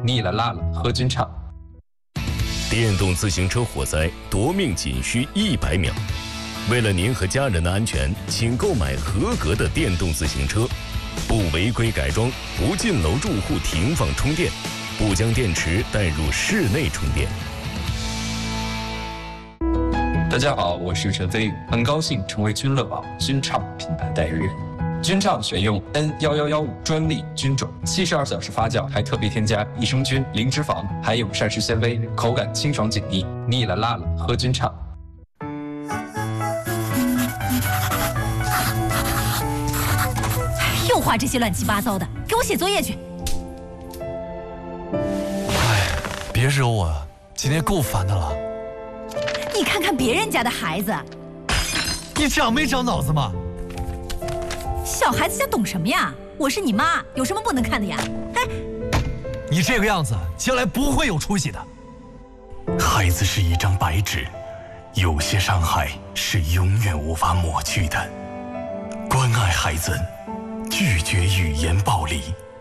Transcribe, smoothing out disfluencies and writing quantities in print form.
腻了辣了喝君畅。 电动自行车火灾夺命仅需100秒。为了您和家人的安全，请购买合格的电动自行车，不违规改装，不进楼住户停放充电，不将电池带入室内充电。 大家好，我是陈飞宇，很高兴成为君乐宝君畅品牌代言人。君畅选用 N1115专利菌种，72小时发酵，还特别添加益生菌、零脂肪，还有膳食纤维，口感清爽紧密。腻了辣了喝君畅。 又画这些乱七八糟的，给我写作业去。 哎，别惹我啊，今天够烦的了。 你看看别人家的孩子， 你长没长脑子吗？ 小孩子家懂什么呀？我是你妈，有什么不能看的呀？哎， 你这个样子，将来不会有出息的。 孩子是一张白纸，有些伤害是永远无法抹去的。关爱孩子，拒绝语言暴力。